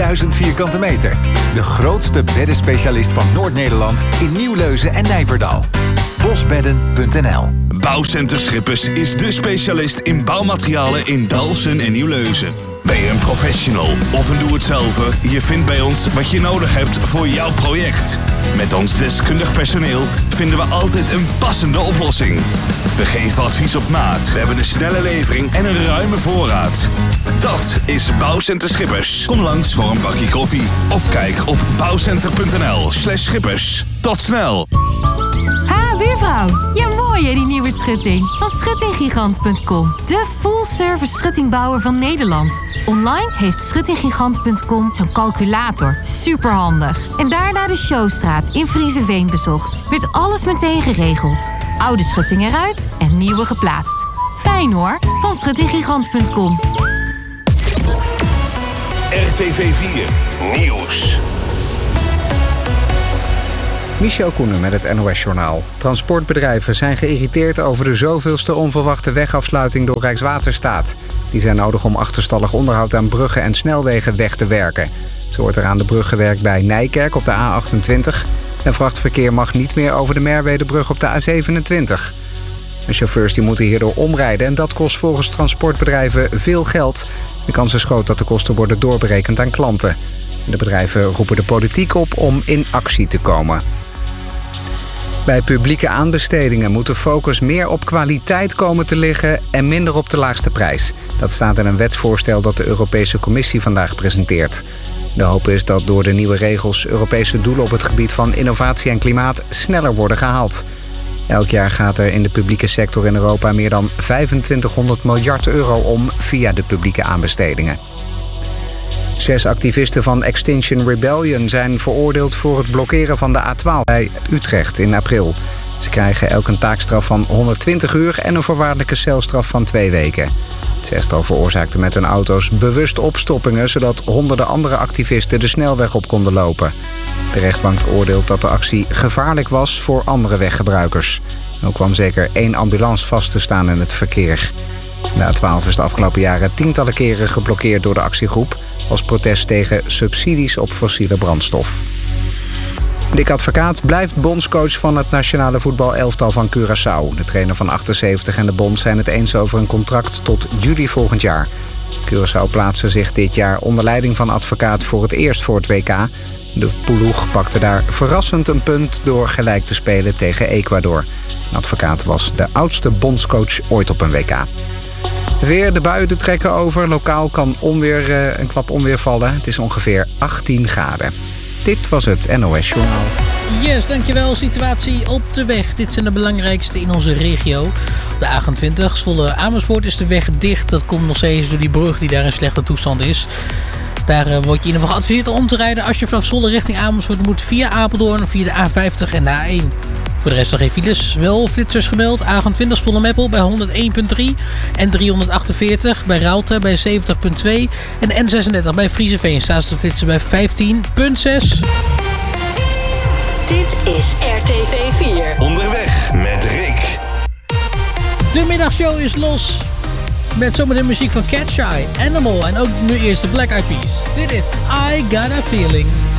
1000 vierkante meter. De grootste beddenspecialist van Noord-Nederland in Nieuwleuzen en Nijverdal. Bosbedden.nl. Bouwcenter Schippers is de specialist in bouwmaterialen in Dalfsen en Nieuwleuzen. Ben je een professional of een doe-het-zelver? Je vindt bij ons wat je nodig hebt voor jouw project. Met ons deskundig personeel vinden we altijd een passende oplossing. We geven advies op maat. We hebben een snelle levering en een ruime voorraad. Dat is Bouwcenter Schippers. Kom langs voor een bakje koffie of kijk op bouwcenter.nl/schippers. Tot snel! Buurvrouw, ja mooi hè, die nieuwe schutting. Van schuttinggigant.com. De full-service schuttingbouwer van Nederland. Online heeft schuttinggigant.com zo'n calculator. Superhandig. En daarna de Showstraat in Friezenveen bezocht. Werd alles meteen geregeld. Oude schutting eruit en nieuwe geplaatst. Fijn hoor, van schuttinggigant.com. RTV 4 Nieuws. Michel Koenen met het NOS-journaal. Transportbedrijven zijn geïrriteerd over de zoveelste onverwachte wegafsluiting door Rijkswaterstaat. Die zijn nodig om achterstallig onderhoud aan bruggen en snelwegen weg te werken. Zo wordt er aan de brug gewerkt bij Nijkerk op de A28. En vrachtverkeer mag niet meer over de Merwedebrug op de A27. De chauffeurs die moeten hierdoor omrijden en dat kost volgens transportbedrijven veel geld. De kans is groot dat de kosten worden doorberekend aan klanten. De bedrijven roepen de politiek op om in actie te komen. Bij publieke aanbestedingen moet de focus meer op kwaliteit komen te liggen en minder op de laagste prijs. Dat staat in een wetsvoorstel dat de Europese Commissie vandaag presenteert. De hoop is dat door de nieuwe regels Europese doelen op het gebied van innovatie en klimaat sneller worden gehaald. Elk jaar gaat er in de publieke sector in Europa meer dan 2500 miljard euro om via de publieke aanbestedingen. 6 activisten van Extinction Rebellion zijn veroordeeld voor het blokkeren van de A12 bij Utrecht in april. Ze krijgen elk een taakstraf van 120 uur en een voorwaardelijke celstraf van 2 weken. Het zestal veroorzaakte met hun auto's bewust opstoppingen, zodat honderden andere activisten de snelweg op konden lopen. De rechtbank oordeelt dat de actie gevaarlijk was voor andere weggebruikers. Ook kwam zeker 1 ambulance vast te staan in het verkeer. De A12 is de afgelopen jaren tientallen keren geblokkeerd door de actiegroep als protest tegen subsidies op fossiele brandstof. Dick Advocaat blijft bondscoach van het nationale voetbalelftal van Curaçao. De trainer van 78 en de bond zijn het eens over een contract tot juli volgend jaar. Curaçao plaatste zich dit jaar onder leiding van Advocaat voor het eerst voor het WK. De ploeg pakte daar verrassend een punt door gelijk te spelen tegen Ecuador. Advocaat was de oudste bondscoach ooit op een WK. Het weer, de buien trekken over. Lokaal kan een klap onweer vallen. Het is ongeveer 18 graden. Dit was het NOS Journaal. Yes, dankjewel. Situatie op de weg. Dit zijn de belangrijkste in onze regio. Op de A28 Zwolle-Amersfoort is de weg dicht. Dat komt nog steeds door die brug die daar in slechte toestand is. Daar word je in ieder geval geadviseerd om te rijden als je vanaf Zwolle richting Amersfoort moet via Apeldoorn, via de A50 en de A1. Voor de rest nog geen files. Wel flitsers gemeld. A28 Zwolle-Meppel bij 101.3 en 348 bij Raalte bij 70.2 en N36 bij Friezenveen staan ze te flitsen bij 15.6. Dit is RTV 4. Onderweg met Rick. De middagshow is los. Met zometeen muziek van Catch Eye, Animal en ook nu eerst de Black Eyed Peas. Dit is I Got a Feeling.